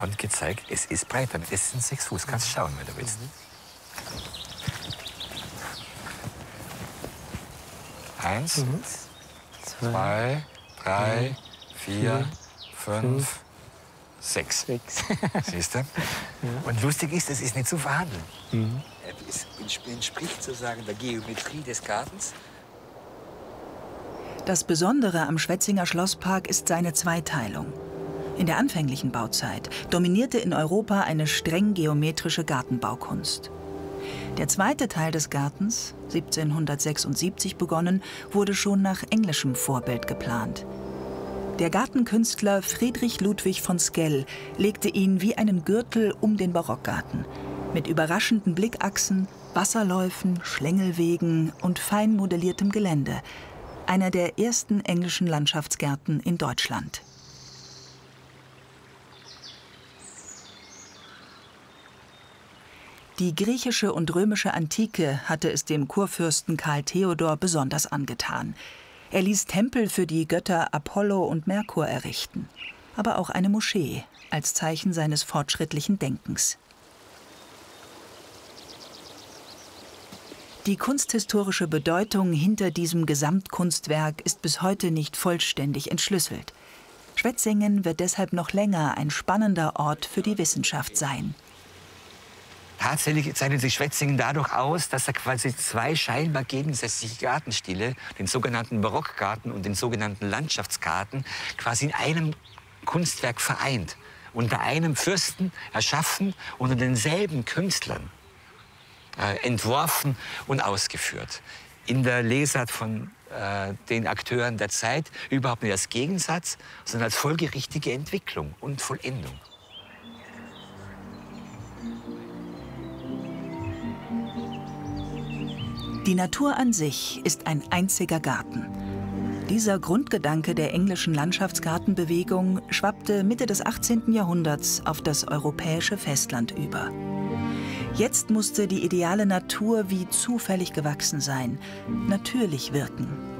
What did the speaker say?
Und gezeigt, es ist breiter. Es sind 6 Fuß. Kannst schauen, wenn du willst. 1, 2, 3, 4, 5, 6. Siehst du? Ja. Und lustig ist, es ist nicht zu verhandeln. Es entspricht sozusagen der Geometrie des Gartens. Das Besondere am Schwetzinger Schlosspark ist seine Zweiteilung. In der anfänglichen Bauzeit dominierte in Europa eine streng geometrische Gartenbaukunst. Der zweite Teil des Gartens, 1776 begonnen, wurde schon nach englischem Vorbild geplant. Der Gartenkünstler Friedrich Ludwig von Sckell legte ihn wie einen Gürtel um den Barockgarten, mit überraschenden Blickachsen, Wasserläufen, Schlängelwegen und fein modelliertem Gelände. Einer der ersten englischen Landschaftsgärten in Deutschland. Die griechische und römische Antike hatte es dem Kurfürsten Karl Theodor besonders angetan. Er ließ Tempel für die Götter Apollo und Merkur errichten, aber auch eine Moschee als Zeichen seines fortschrittlichen Denkens. Die kunsthistorische Bedeutung hinter diesem Gesamtkunstwerk ist bis heute nicht vollständig entschlüsselt. Schwetzingen wird deshalb noch länger ein spannender Ort für die Wissenschaft sein. Tatsächlich zeichnet sich Schwetzingen dadurch aus, dass er quasi 2 scheinbar gegensätzliche Gartenstile, den sogenannten Barockgarten und den sogenannten Landschaftsgarten, quasi in einem Kunstwerk vereint. Unter einem Fürsten erschaffen, unter denselben Künstlern entworfen und ausgeführt. In der Lesart von den Akteuren der Zeit überhaupt nicht als Gegensatz, sondern als folgerichtige Entwicklung und Vollendung. Die Natur an sich ist ein einziger Garten. Dieser Grundgedanke der englischen Landschaftsgartenbewegung schwappte Mitte des 18. Jahrhunderts auf das europäische Festland über. Jetzt musste die ideale Natur wie zufällig gewachsen sein, natürlich wirken.